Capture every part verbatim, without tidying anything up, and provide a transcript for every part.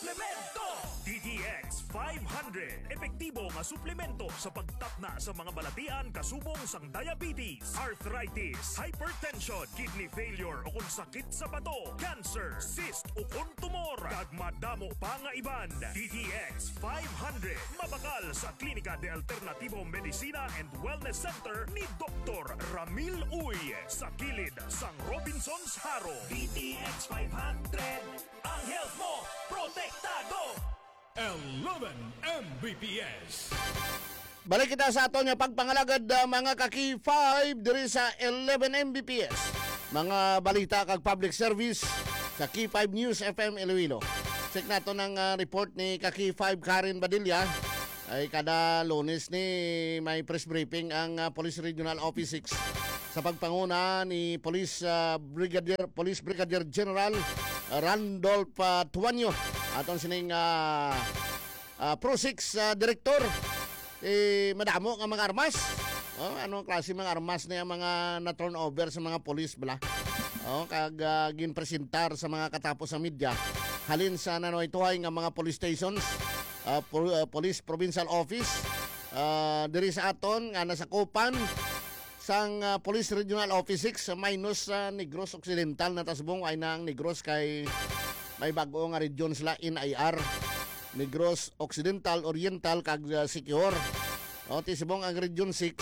Suplemento! D D X five hundred. Epektibo nga suplemento sa pagtapna sa mga balatian kasubong sang diabetes, arthritis, hypertension, kidney failure o kung sakit sa bato, cancer, cyst o kung tumor. Kag madamo pa nga iban. D D X five hundred. Mabakal sa Klinika de Alternativo Medicina and Wellness Center ni Doktor Ramil Uy sa kilid sang Robinson's Haro. D D X five hundred. Ang health mo, protektado! eleven M B P S. Balik kita sa aton nga pagpangalagad uh, mga kaki five diri sa eleven M B P S. Mga balita kag public service sa Key five News F M Iloilo. Check nato ng uh, report ni kaki five Karen Badilla. Ay kada Lunes ni may press briefing ang uh, Police Regional Office six sa pagpanguna ni Police uh, Brigadier Police Brigadier General uh, Randolph uh, Tuanyo. Aton sining uh, uh, Pro six uh, Director eh, madamo nga mga armas. Oh, ano klase mga armas na mga na-turn over sa mga police bala. Oh, kag uh, ginpresentar sa mga katapos sa media. Halin sa nanoytuhay nga mga police stations, uh, po, uh, Police Provincial Office, uh, diri sa aton nga nasakupan sang uh, Police Regional Office six minus uh, Negros Occidental na tasbong ay nang Negros kay may bago nga region sila in I R. Negros Occidental, Oriental kag uh, Siquijor. O tisibong ang region six,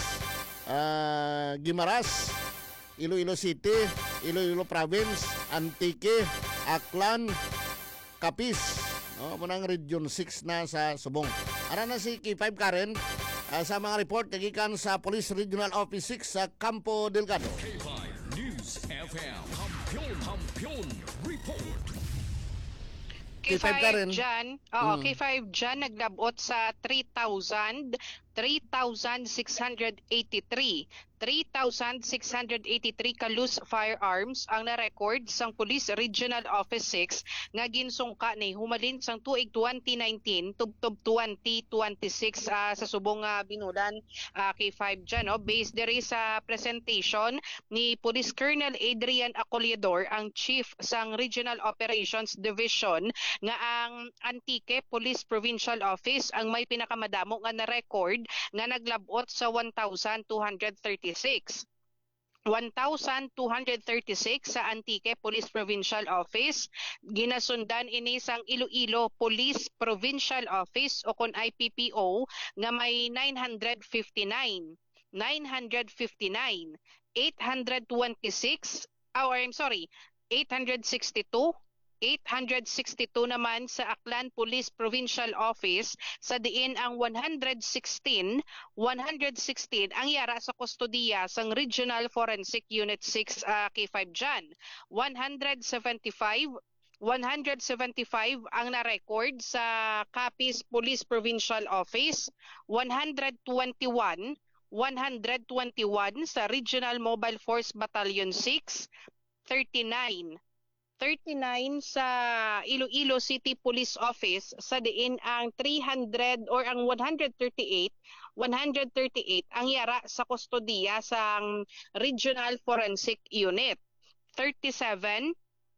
uh, Guimaras, Iloilo City, Iloilo Province, Antique, Aklan, Capiz. O munang region six na sa Subong. Ara na si K five Karen uh, sa mga report kagikan sa Police Regional Office six sa Campo Delgado. K five News F M. Kampiyon, Kampiyon Report. K five ka rin. Dyan, oo, Mm. K five dyan naglabot sa three thousand, three thousand six hundred eighty-three. three thousand six hundred eighty-three ka loose firearms ang na-record sang Police Regional Office six nga ginsungka ni humalin sang tuig twenty nineteen tubtob twenty twenty-six uh, sa subong uh, binulan uh, K five dyan, no? Based diri sa presentation ni Police Colonel Adrian Acolyador, ang Chief sang Regional Operations Division, nga ang Antique Police Provincial Office ang may pinakamadamo nga na-record nga naglabot sa one thousand two hundred thirty-six. one thousand two hundred thirty-six sa Antique Police Provincial Office. Ginasundan ini sang Iloilo Police Provincial Office o kon I P P O nga may nine hundred fifty-nine. nine hundred fifty-nine. eight hundred twenty-six, oh, I'm sorry, eight hundred sixty-two. eight hundred sixty-two naman sa Aklan Police Provincial Office, sa diin ang one hundred sixteen, one hundred sixteen ang yara sa kustodiya sang Regional Forensic Unit six uh, K five dyan. one hundred seventy-five one hundred seventy-five ang na-record sa Capiz Police Provincial Office, one hundred twenty-one one hundred twenty-one sa Regional Mobile Force Battalion six, thirty-nine thirty-nine sa Iloilo City Police Office, sa diin ang three hundred or ang one hundred thirty-eight one hundred thirty-eight ang yara sa kustodiya sang Regional Forensic Unit. thirty-seven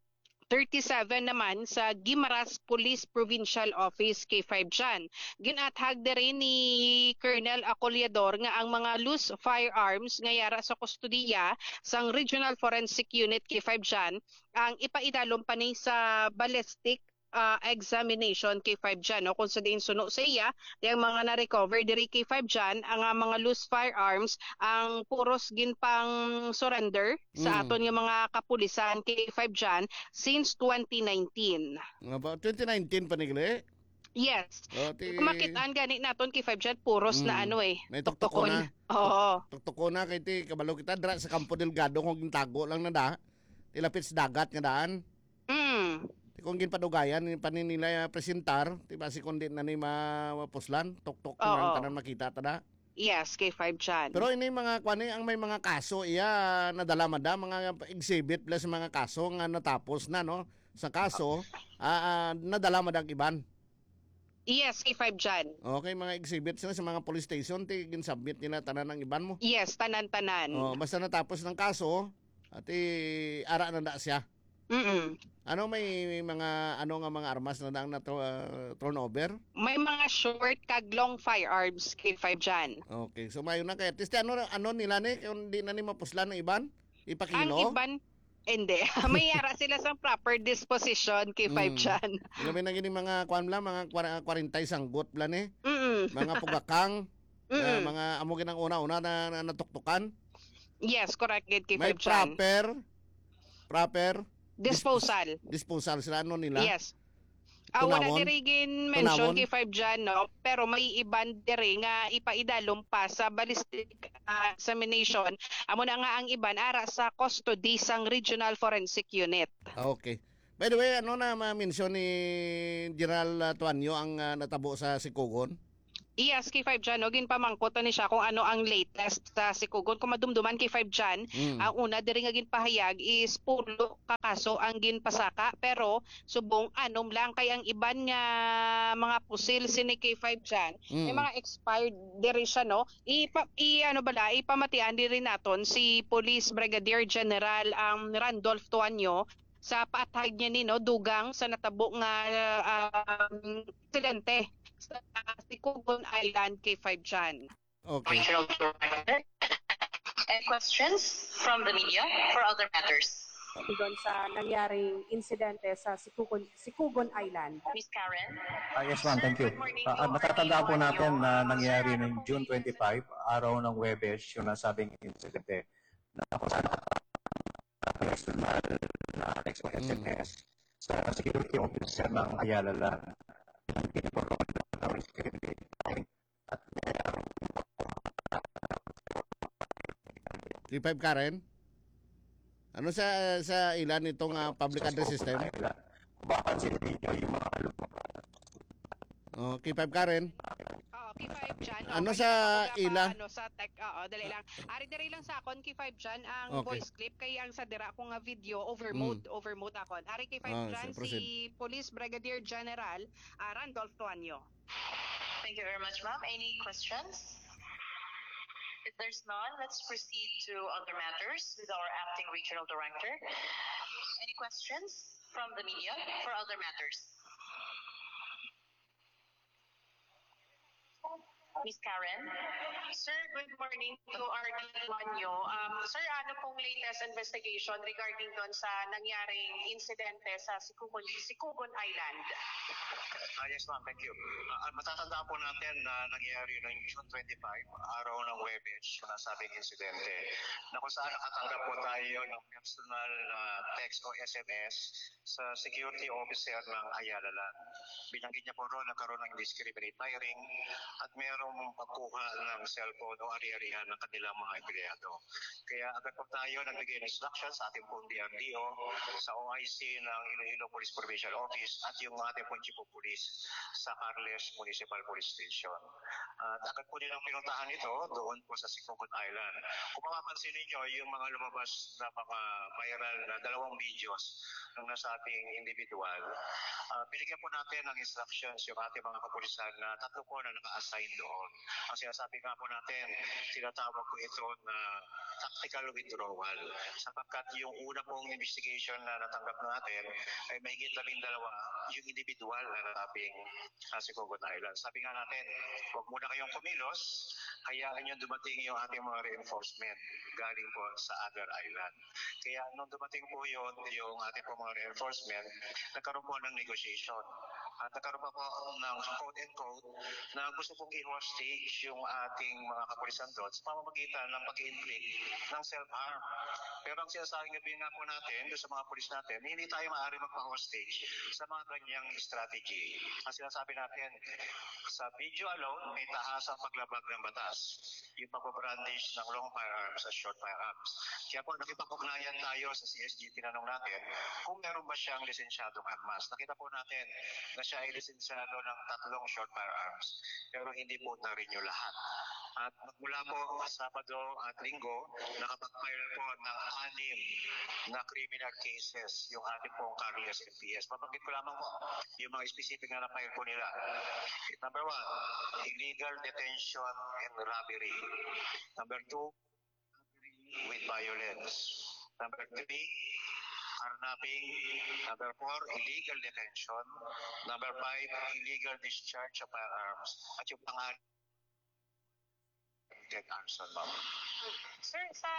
thirty-seven naman sa Guimaras Police Provincial Office K five dyan. Ginathag na rin ni Colonel Acolyador nga ang mga loose firearms nga yara sa kustodiya sang Regional Forensic Unit K five dyan ang ipaidalom pa ni sa ballistic uh, examination K five dyan. No? Kung sa diin suno sa iya, yung mga na-recover diri K five dyan, ang uh, mga loose firearms, ang puros ginpang surrender mm. sa aton yung mga kapulisan K five dyan since twenty nineteen. About twenty nineteen pa nigli? Yes. O, ti... Kumakitaan gani naton K five dyan, puros mm. na ano eh. May tuktok na. Oo. Tuktok na kay ti kabalo kita dra sa Campo Delgado kung gintago lang na da. Tilapit sa dagat nga daan. Mm. Kung ginpadugayan ni panin nila presentar, ti basi kundi na ni mapuslan, tuktok Oo. lang tanan makita tada. Yes, K five dyan. Pero ini mga kwani ang may mga kaso iya nadala mada mga exhibit plus mga kaso nga natapos na no. Sa kaso, ah, ah, nadala madag iban. Yes, K five dyan. Okay, mga exhibits na sa mga police station, ti ginsubmit nila tanan ng iban mo. Yes, tanan-tanan. Oh, basta natapos ng kaso, at i ara na da siya. Mm. Ano may mga ano nga mga armas na daang na uh, turnover? May mga short kag long firearms K five dyan. Okay, so mayo na kay testi ano ano nila ni kung di na ni mapuslan ng iban? Ang Ipakilo? iban, hindi. May yara sila sa proper disposition K five Mm. dyan. Ilabi na gini mga kuan lang mga forty sanggot plan eh. Mm. Mga pugakang, uh, Mm. mga amo ginang una-una na, na natuktukan. Yes, correct gid K May five dyan. proper proper Disposal. disposal sila ano nila. Yes. Ah, wala Tunawon? diri gin mention Tunawon? K five dyan, no? Pero may iban diri nga ipaidalom pa sa ballistic ah, examination. Amo na nga ang iban ara sa custody sang Regional Forensic Unit. Ah, okay. By the way, ano na ma-mention ni General uh, Tuanyo ang uh, natabo sa Sikugon? Yes, K five dyan, no? Ginpamangkot ni siya kung ano ang latest sa Sikugon. Kung madumduman K five dyan, Mm. ang una diri nga ginpahayag is pulo kakaso ang ginpasaka. Pero subong anom lang kay ang iban nga mga pusil sini K five dyan. May Mm. mga expired diri siya, no? Ipa, i, ano bala, ipamatian diri naton si Police Brigadier General ang Randolph Tuanyo sa paatag niya ni, no, dugang sa natabo nga uh, um, insidente sa Sikugon Island K five dyan. Okay. Regional Director. Any questions from the media for other matters? doon sa nangyaring insidente sa Sikugon, Sikugon Island. Miss Karen? Ah, yes ma'am, thank you. Good morning Ah, ah, to natatandaan po everyone. natin na Sir, nangyari ano ng pong June latest? twenty-five, araw ng Huwebes, yung nasabing insidente na kung saan personal na S O S M S sa security officer ng Ayala Land. Ang piniporoon ng security at K five Karen? Ano sa sa ilan itong uh, public address system? Ayala. Kung mapapansin ninyo yung mga Oh, K five Karen? Oo, K five dyan. Ano Okay, sa wala pa, ila? Ano sa tech, oo, dali lang. Ari dali lang sa akon K five dyan ang Okay. voice clip kay ang sa dira ko nga video over Mm. mode, over mode akon. Ari K five Ah, dyan so proceed. si Police Brigadier General uh, Randolph Tuanyo. Thank you very much, ma'am. Any questions? If there's none, let's proceed to other matters with our acting regional director. Any questions from the media for other matters? Miss Karen? Sir, good morning to our Tuanyo. Um, sir, ano pong latest investigation regarding doon sa nangyaring insidente sa Sikugon, Sikugon Island? Ah, yes ma'am, thank you. Uh, matatandaan po natin na nangyari noong June twenty-five, araw ng Huwebes, yung nasabing insidente, na kung saan nakatanggap po tayo ng personal na text o S M S sa security officer ng Ayala Land. Binanggit niya po roon, nagkaroon ng indiscriminate firing at mayroong pagkuha ng cellphone o ari-arihan ng kanilang mga empleyado. Kaya agad po tayo nagbigay ng instructions sa ating pong D R D O, sa O I C ng Iloilo Police Provincial Office at yung ating pong Chief of Police sa Carles Municipal Police Station. At agad po nilang pinuntahan ito doon po sa Sikugon Island. Kung mapapansin ninyo, yung mga lumabas na mga viral na dalawang videos ng nasabing individual, uh, binigyan po natin ng instructions yung ating mga kapulisan na tatlo po na naka-assign doon. Ang sinasabi nga po natin, tinatawag ko ito na tactical withdrawal sapagkat yung una pong investigation na natanggap natin ay mahigit labing dalawa yung individual na nasabing uh, Sikugon Island. Sabi nga natin, huwag muna kayong kumilos, hayaan nyo dumating yung ating mga reinforcement galing po sa other island. Kaya nung dumating po yun, yung ating po mga reinforcement, nagkaroon po ng negotiation. At nagkaroon pa po ng quote and quote na gusto pong i-hostage yung ating mga kapulisan doon sa pamamagitan ng pag-inflict ng self-harm. Pero ang sinasabing gabi nga po natin, doon sa mga pulis natin, hindi tayo maaari magpa-hostage sa mga ganyang strategy. Ang sinasabi natin, sa video alone, may tahasang paglabag ng batas. Yung pag-brandish ng long firearms at short firearms. Kaya po nakipag-ugnayan tayo sa C S G, tinanong natin kung meron ba siyang lisensyadong armas. Nakita po natin na siya ay lisensyado ng tatlong short firearms. Pero hindi po na-renew lahat. At mula po Sabado at Linggo, nakapag-file po ng anim na criminal cases yung ating pong Carles M P S. Mabanggit ko lamang po yung mga specific na na-file po nila. Number one, illegal detention and robbery. Number two, with violence. Number three, carnapping. Number four, illegal detention. Number five, illegal discharge of firearms. At yung pangalan, dead arson, ma'am. Sir, sa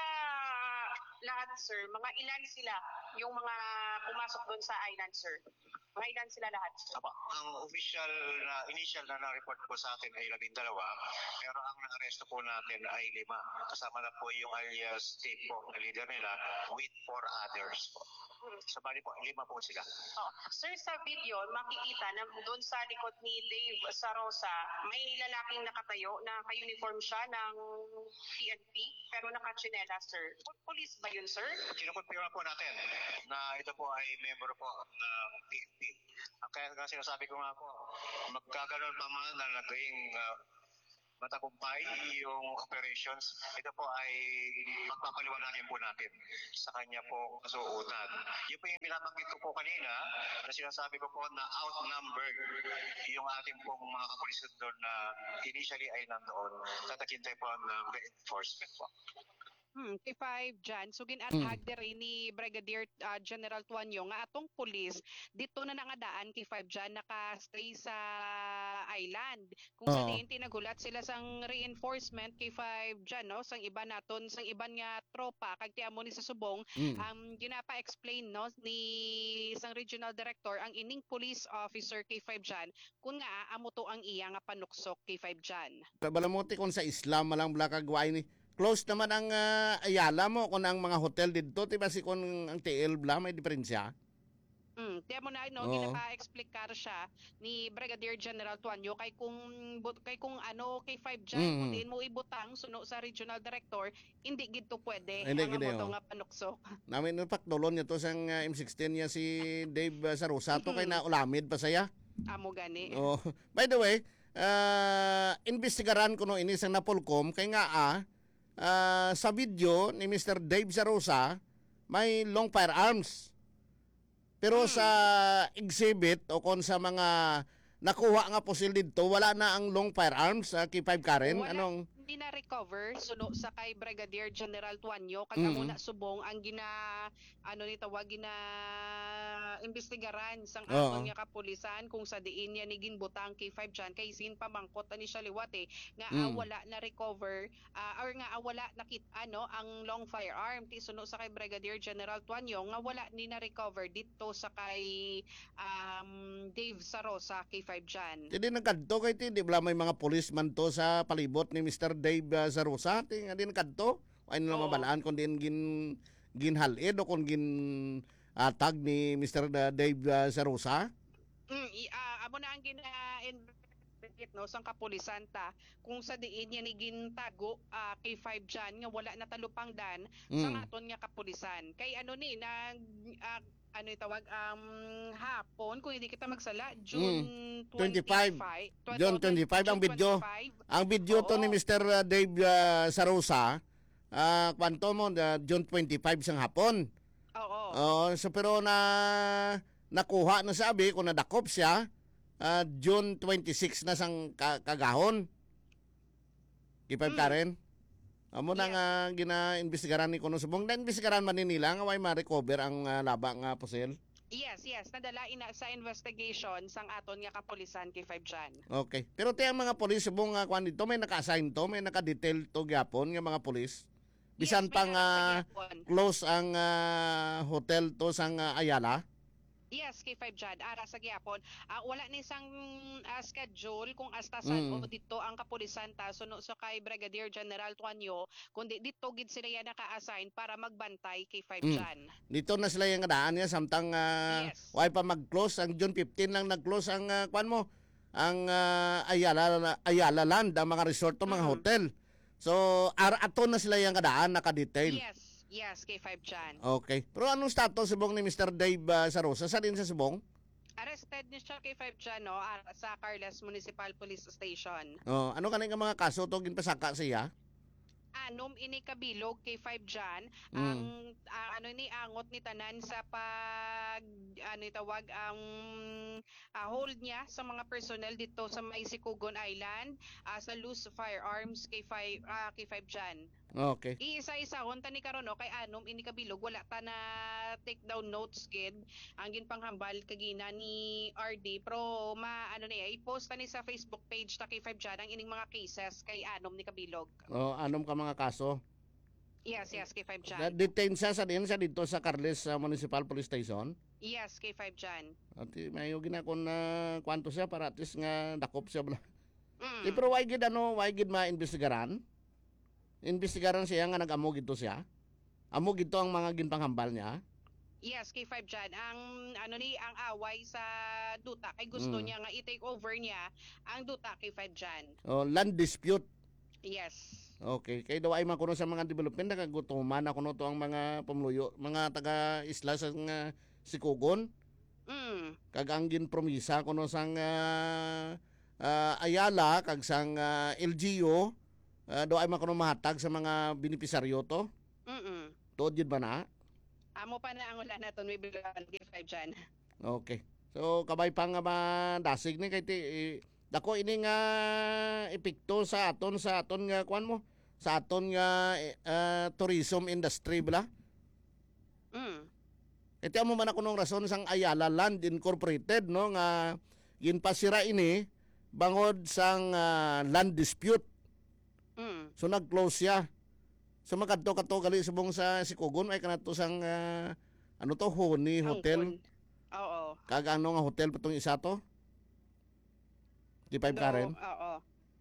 lahat, sir, mga ilan sila yung mga pumasok doon sa island, sir? Mga ilan sila lahat, sir? Aba, ang official na initial na na-report po sa atin ay labing dalawa, pero ang na-aresto po natin ay lima. Kasama na po yung alias Dave po, na leader nila, with four others po. So bali po, lima po sila. Oh, sir, sa video, makikita na doon sa likod ni Dave Sarosa, may lalaking nakatayo na ka-uniform siya ng P N P, pero naka-chinela, sir. Police ba yun, sir? Kinukumpirma po natin na ito po ay member po ng P N P. Ang kaya nga sinasabi ko nga po, magkaganon pa man na naging uh, matagumpay yung operations, ito po ay magpapaliwanagin po natin sa kanya po kasuotan. Yun po yung binabanggit ko po kanina na sinasabi ko po na outnumbered yung ating pong mga kapulisan doon na initially ay nandoon. Tatakintay po ng reinforcement po. Hmm, K five dyan. So Hmm. ginatag diri ni Brigadier ah, General Tuanyo nga atong pulis dito na nangadaan K five dyan naka-stay sa island. Kung sa Oo. diin tinagulat sila sang reinforcement K five dyan, no? Sang iba naton, sang iban nga tropa kag tiamo ni sa subong, Mm. um ginapa-explain no ni isang regional director ang ining police officer K five dyan kun nga amo to ang iya nga panuksok K five dyan. Balamuti kung sa Islam malang bala kagway ni. Close naman ang ah, Ayala mo kung ang mga hotel dito, di ba si kung ang T L bla may diferensya? Mm, tiyan mo na no, Oo. ginapa-explicar siya ni Brigadier General Tuanyo kay kung but- kay kung ano kay five dyan, Mm. kung diin mo ibutang suno sa regional director, hindi gito pwede Hindi ang gid, amo to oh. nga panuksok. Namin no pakdolon niya to sang ah, M sixteen niya si Dave ah, Sarosa to kay Mhm. na ulamid pa saya. Amo gani. Oh, by the way, uh, investigaran ko no ini sang Napolcom kay nga ah, ah, sa video ni Mister Dave Sarosa may long firearms. Pero Hmm. sa exhibit o kon sa mga nakuha nga pusil dito, wala na ang long firearms sa K five Karen. Wala, Anong hindi na recover suno sa kay Brigadier General Tuanyo kag Mhm. amo na subong ang gina ano ni tawag gina investigaran sang Oo. aton nga kapulisan kung sa diin niya ni ginbutang K five dyan kay sin pamangkot ani siya liwat eh nga ah, Mm. wala na recover ah, or nga ah, wala nakit ano ang long firearm ti suno sa kay Brigadier General Tuanyo nga wala ni na recover dito sa kay um, Dave Sarosa K five dyan. Hindi nagkadto kay ti, di ba may mga policeman to sa palibot ni Mister Dave uh, Sarosa, ti nga din nagkadto. Ay nila Oo. mabalaan kung din gin ginhalid o kung gin atag ni Mister da- Dave uh, Sarosa. Mm, i- ah, amo na ang gina investigate no sang kapulisan ta kung sa diin niya ni gintago ah, K five dyan nga wala na talupang dan sa Mm. aton nga kapulisan kay ano ni nag ah, ano itawag um hapon kung hindi kita magsala June twenty-five. twenty-five June twenty-five ang video. Ang video to ni Oo. Mister Dave uh, Sarosa, ah kwanto mo uh, June twenty-five sang hapon. Oo. Oo, so pero na nakuha na sabi kung nadakop siya ah, June twenty-six na sang ka- kagahon. Kipag Mm. Karen. Amo na Yes. nga gina-investigaran ni kuno subong na investigaran man ni nila nga way ma-recover ang ah, laba nga pusil. Yes, yes, nadala ina sa investigation sang aton nga kapulisan K five dyan. Okay. Pero ti ang mga pulis subong nga kwan dito may naka-assign to, may naka-detail to gyapon nga mga pulis. Bisan Yes, may pang nasa ah, gyapon. close ang ah, hotel to sang ah, Ayala. Yes, K five dyan, ara sa gyapon. Ah, wala ni isang ah, schedule kung hasta saan Mm. o dito ang kapulisan ta suno sa kay Brigadier General Tuanyo, kundi dito gid sila yan naka-assign para magbantay K five Mm. dyan. Dito na sila yung daan niya samtang uh, Yes. why pa mag-close ang June fifteen lang nag-close ang ah, kwan mo ang ah, Ayala Ayala Land ang mga resort to mga Mhm. hotel. So ar ato na sila yung daan naka-detail. Yes, yes, K five dyan. Okay. Pero anong status subong ni Mister Dave uh, Sarosa sa din sa subong? Arrested ni siya K five dyan, no, ah, sa Carles Municipal Police Station. Oh, ano kanang mga kaso to ginpasaka siya? Anom ini kabilog K five dyan Mm. ang ah, ano ni angot ni tanan sa pag ano tawag ang ah, hold niya sa mga personnel dito sa may Sikugon Island ah, sa loose firearms K five ah, K five dyan. Okay. Iisa-isa hon tani karon o kay anom ini kabilog wala ta na take down notes gid ang ginpanghambal kagina ni R D pero ma ano niya i-post tani sa Facebook page ta K five dyan ang ining mga cases kay anom ni kabilog. O, anom ka mga kaso? Yes, yes, K five dyan. Na-detain siya sa din siya dito sa Carles uh, Municipal Police Station. Yes, K five dyan. At may gina ko na kwanto siya para at least nga dakop siya bala. Mm. Di, pero why gid ano, why gid ma-investigaran? Investigaran siya nga nag-amo gito siya. Amo gito ang mga ginpanghambal niya. Yes, K five dyan. Ang ano ni ang away sa duta kay gusto Mm. niya nga i-take over niya ang duta K five dyan. O, land dispute. Yes. Okay, kay daw ay makuno sa mga development nakagutuman ako no to ang mga pamluyo, mga taga isla sa nga Sikugon. Mm. Kag ang ginpromisa kuno sang uh, uh, Ayala kag sang uh, L G U uh, daw ay makuno mahatag sa mga benepisaryo to. Mm. Tuod yun ba na? Amo pa na ang wala naton may bilang K five dyan. Okay. So kabay pa nga madasig ni kay ti eh, dako ini nga epekto sa aton sa aton nga kuan mo sa aton nga uh, tourism industry bala. Mm. Ito mo man ako nung rason sang Ayala Land Incorporated no nga ginpasira ini bangod sang uh, land dispute. Mm. So nag-close siya. So makadto-kadto gali subong sa Sikugon ay kanato sang uh, ano to Honey Hotel. Angkon. Oo. Kag ano nga hotel patong isa to? Di five Do- Karen. Oo.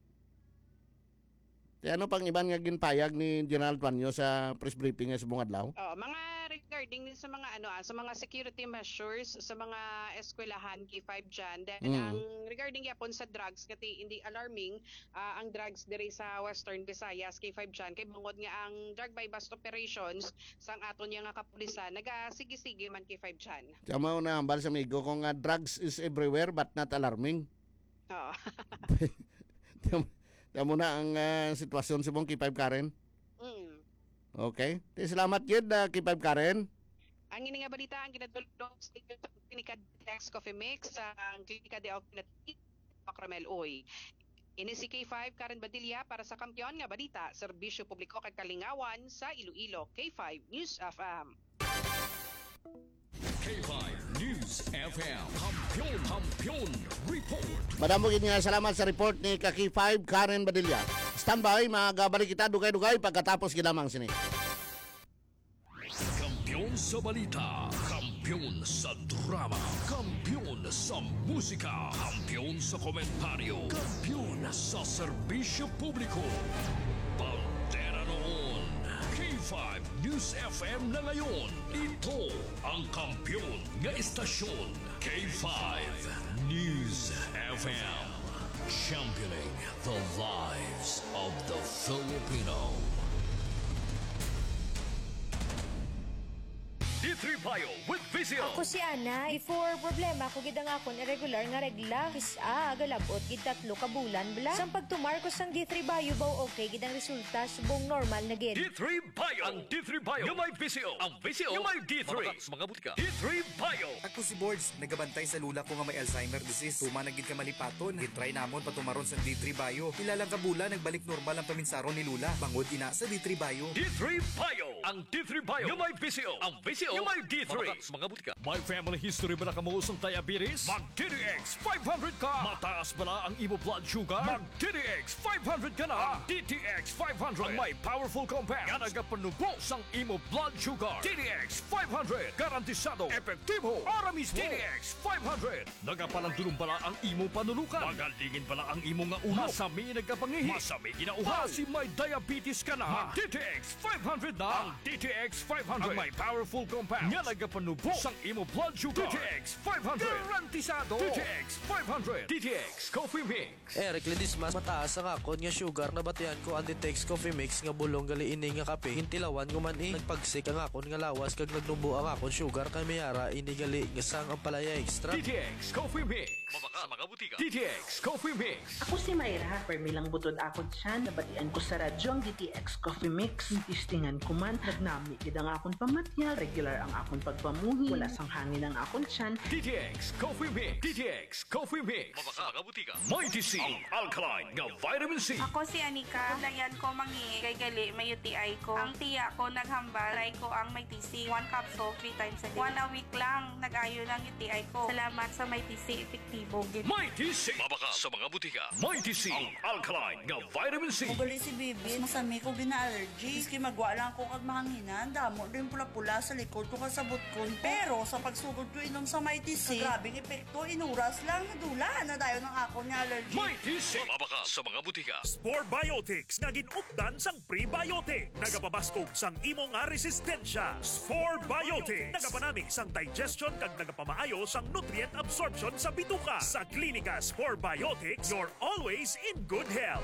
Kaya ano pang iban nga ginpayag ni General Tuanyo sa press briefing nga subong adlaw? Oo, mga regarding din sa mga ano ah, sa mga security measures sa mga eskwelahan K five dyan. Then Mm. ang regarding yapon sa drugs kati hindi alarming ah, ang drugs diri sa Western Visayas K five dyan kay bangod nga ang drug by bust operations sang aton nga nga kapulisan nagasigi-sige man K five dyan. Tama na hambal sa migo kung nga drugs is everywhere but not alarming. Oo. Tama na ang uh, sitwasyon subong K five Karen. Mm. Okay. Te salamat gid uh, K five Karen. Ang ini nga balita ang ginadulog sa Klinika Dex Coffee Mix sa Klinika de Opinati Pacramel Oy. Ini si K five Karen Badilla para sa Kampiyon nga balita, serbisyo publiko kay Kalingawan sa Iloilo. K five News F M. K five News F M. Kampiyon, kampiyon, report. Madamo gid nga salamat sa report ni K five Karen Badilla. Standby, magabalik kita dugay-dugay pagkatapos ginamang sini. Kampiyon sa balita, kampiyon sa drama, kampiyon sa musika, kampiyon sa komentaryo, kampiyon sa serbisyo publiko. Bandera noon, K five News F M na ngayon. Ito ang kampiyon nga istasyon, K five News F M. Championing the lives of the Filipino. D three Bio with Vizio. Ako si Ana, before problema ko gid ang akon irregular nga regla. Isa, galabot gid tatlo ka bulan bla. Sang pagtumar ko sang D three Bio baw okay gid ang resulta subong normal na gid. D three Bio. Ang D three Bio yung may Vizio. Ang Vizio yung may D three. Mga, mga butika. D three Bio. Ako si Boards, nagabantay sa lula ko nga may Alzheimer disease. Tuma na gid ka malipaton. Gitry namon patumaron sa D three Bio. Ilalang ka bula nagbalik normal ang paminsaron ni lula. Bangod ina sa D three Bio. D three Bio. Ang D three Bio yung may Vizio. Ang Vizio yung may D three. Mga, mga butika. May family history ba na kamuusong diabetes? Mag D D X five hundred ka. Mataas ba na ang imo blood sugar? Mag D D X five hundred ka na. Ang D T X five hundred ang may powerful compounds nga nagapanubo sang imo blood sugar. D D X five hundred garantisado, epektibo, para mismo. D D X five hundred nagapalandulong bala ang imo panulukan. Magalingin bala ang imo nga ulo. Masami nagkapangihi. Masami ginauhaw. Si may diabetes ka na. Mag D T X five hundred na. Ang D T X five hundred ang may powerful compounds nga nagapanubo sang imo blood sugar. D T X five hundred garantisado. D T X five hundred. D T X Coffee Mix. Eric Ledismas, mataas ang akon nga sugar na batian ko ang D T X Coffee Mix nga bulong gali ini nga kape. Hintilawan ko man eh. Nagpagsik ang akon nga lawas kag nagnubo ang akon sugar kay mayara ini gali nga sang ang palaya extra. D T X Coffee Mix. Mabaka mga butika. D T X Coffee Mix. Ako si Mayra, permilang butod akon siya, nabatian ko sa radyo ang D T X Coffee Mix. Tistingan ko man, nagnami gid ang akon pamatyal, regular ang ang akong pagpamuhi, wala sang hangin ang akong tiyan. D T X Coffee Mix. D T X Coffee Mix. Mabaka mga butika. Mighty C. Ang alkaline nga vitamin C. Ako si Anika. Layan ko mangi kay gali may U T I ko. Ang tiya ko naghambal. Try ko ang may T C. One capsule, three times a day. One a week lang. Nag-ayo ng U T I ko. Salamat sa may T C. Epektibo. Mighty C. Mabaka sa mga butika. Mighty C. Ang alkaline nga vitamin C. Ugali si Bibi. Masami ko gina-allergy. Iski magwa lang ko kag mahanginan. Damo din pula-pula sa likod ko kasabot ko. Pero sa pagsugod ko inom sa Mighty C, grabing epekto, inuras lang, dula na dayo ng ako ni allergy. Mighty C. Mabaka sa mga butika. Spore Biotics nga ginupdan sang prebiotic. Nagapabaskog sang imo nga resistensya. Spore Biotics. Nagapanami sang digestion kag nagapamaayo sang nutrient absorption sa bituka. Sa Klinika Spore Biotics, you're always in good health.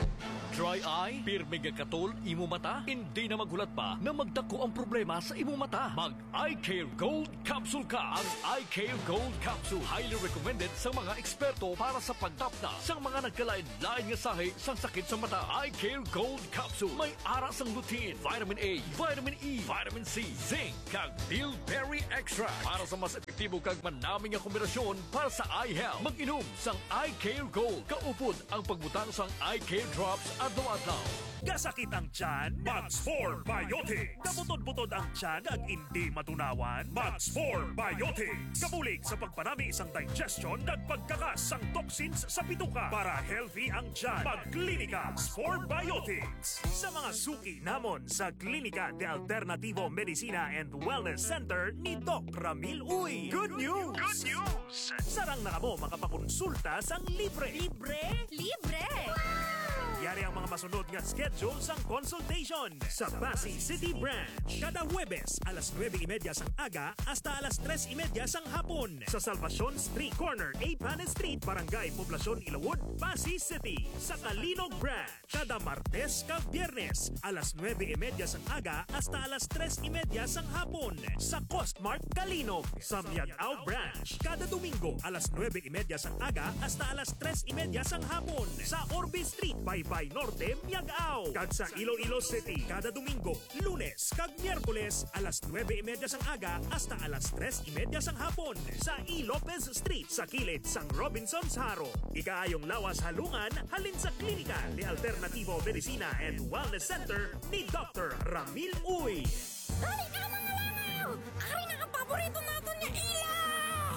Dry eye, pirmi nga katol, imo mata, hindi na magulat pa na magdako ang problema sa imo mata. Mag Eye Care Gold Capsule ka. Ang Eye Care Gold Capsule highly recommended sa mga eksperto para sa pagtapna sa mga nagkalain-lain nga sahi sa sakit sa mata. Eye Care Gold Capsule may ara sang lutein, vitamin A, vitamin E, vitamin C, zinc, kag bilberry extra para sa mas epektibo kag manaming nga kombinasyon para sa eye health. Mag-inom sang Eye Care Gold. Kaupod ang pagbutang sang Eye Care Drops adlaw-adlaw. Gasakit ang tiyan, Max four Biotics. Kabutod-butod ang tiyan at hindi matunawan, Max four Biotics. Kabulig sa pagpanami isang digestion at pagkakas sang toxins sa bituka para healthy ang tiyan. Mag-Klinika four Biotics. Sa mga suki namon sa Klinika de Alternativo Medicina and Wellness Center ni Doc Ramil Uy. Good news! Good news! Sarang na kamo makapakonsulta sang libre. Libre? Libre! Yari ang mga masunod nga schedule sang consultation sa Pasig City Branch. Kada Huwebes, alas nueve y media sang aga hasta alas tres y media sang hapon sa Salvacion Street Corner, A. Panes Street, Barangay Poblacion, Ilawod, Pasig City. Sa Kalinog Branch, kada Martes kag Biyernes, alas nueve y media sang aga hasta alas tres y media sang hapon sa Costmart Kalinog. Sa Miagao Branch, kada Domingo, alas nueve y media sang aga hasta alas tres y media sang hapon sa Orbe Street, by Bay Norte, Miagao. Kag sa Iloilo City, kada Domingo, Lunes, kag Miyerkules, alas nueve y media sang aga hasta alas tres y media sang hapon sa E. Lopez Street, sa kilid sang Robinson's Haro. Ikaayong lawas halungan, halin sa Klinika de Alternativo Medicina and Wellness Center ni Doctor Ramil Uy. Dali ka mga langaw! Ari na ang paborito natin niya ilaw!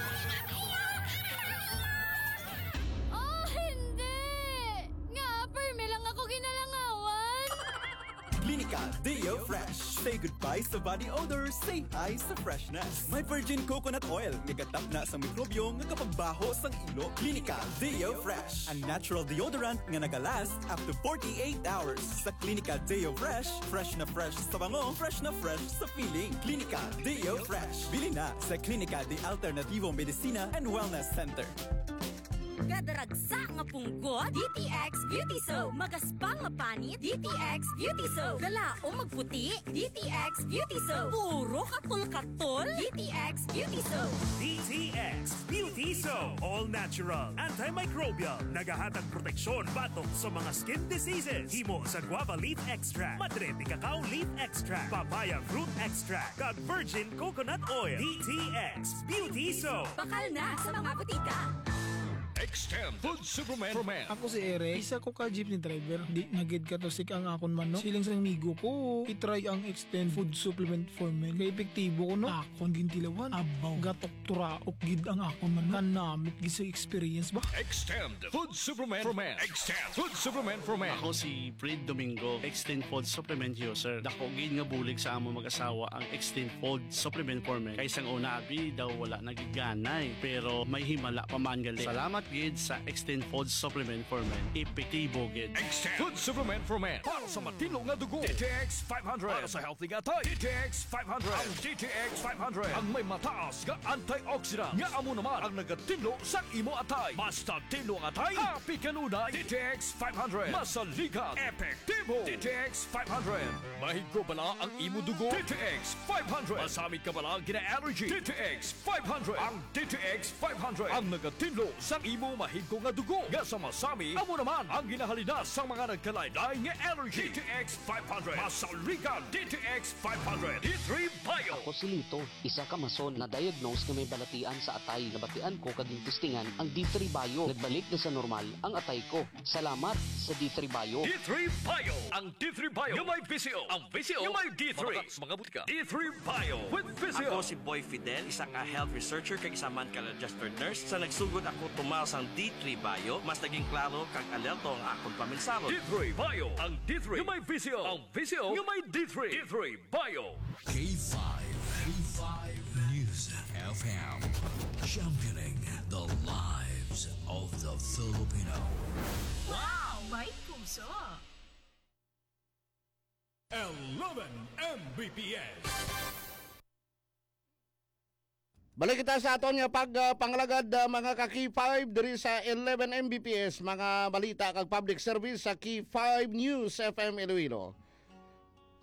Oh, hindi! Nga, perme lang ako ginalangawan! Klinika Deo Fresh. Say goodbye sa body odor, say hi sa freshness. May virgin coconut oil, nagatap na sa mikrobyo nga kapagbaho sang ilo. Klinika Deo Fresh. A natural deodorant nga nagalast up to forty-eight hours. Sa Klinika Deo Fresh, fresh na fresh sa bango, fresh na fresh sa feeling. Klinika Deo Fresh. Bili na sa Klinika de Alternativo Medicina and Wellness Center. Kadaragsa nga punggot, D T X Beauty Soap. Magaspang nga panit, D T X Beauty Soap. Galaong magputi, D T X Beauty Soap. Puro katol-katol, D T X Beauty Soap. D T X Beauty Soap. All natural, antimicrobial, nagahatag proteksyon batok sa mga skin diseases. Himo sa guava leaf extract, madre de cacao leaf extract, papaya fruit extract, kag virgin coconut oil. D T X Beauty Soap. Bakal na sa mga butika. Extend Food Superman for Men. Ako si Eric, isa ko ka jeepney driver. Di nagid ka to sik ang akon man, no? Siling sa migo ko, itry ang Extend Food Supplement for Men. Kaya epektibo ko, no? Akon gintilawan, abaw, gatok turaok gid ang akon man, no? Kanamit gisa experience ba? Extend Food Superman for Men. Extend Food Superman for Men. Ako si Fred Domingo, Extend Food Supplement user. Dako gid nga bulig sa amo mag-asawa ang Extend Food Supplement for Men. Kaysang una abi daw wala nagiganay, pero may himala pa man gali. Salamat gid sa Extend Food Supplement for Men. Epektibo gid. Extend Food Supplement for Men. Para sa matino nga dugo, D T X five hundred. Para sa healthy nga tay, D T X five hundred. Ang D T X five hundred ang may mataas nga antioxidant. Nga amo naman ang nagatinlo sa imo atay. Basta tinlo ang atay, happy kanunay. D T X five hundred. Masaligan, epektibo. D T X five hundred. Mahigko bala ang imo dugo. D T X five hundred. Masamit ka bala gina-allergy. D T X five hundred. Ang D T X five hundred ang nagatinlo sa imo imo mahigko nga dugo. Nga sa masami, amo naman ang ginahalina sa mga nagkalaylay nga allergy. D T X five hundred. Masaligan D T X five hundred. D three Bio. Ako si Lito, isa ka mason na diagnose nga may balatian sa atay. Nabatian ko kaging testingan ang D three Bio. Nagbalik na sa normal ang atay ko. Salamat sa D three Bio. D three Bio. Ang D three Bio nga may V C O. Ang V C O nga may D three. Mga butika. D three Bio with V C O. Ako si Boy Fidel, isa ka health researcher kag isa man ka registered nurse. Sa nagsugod ako tumaw sang D three Bio, mas naging klaro kag alerto ang akong paminsaro. D three Bio. Ang D three nga may V C O. Ang V C O nga may D three. D three Bio. K five. K five News F M. Championing the lives of the Filipino. Wow! May puso! eleven M B P S. Balik kita sa aton nga pag uh, pangalagad uh, mga ka-Key five diri sa eleven M B P S, mga balita kag public service sa Key five News F M Iloilo.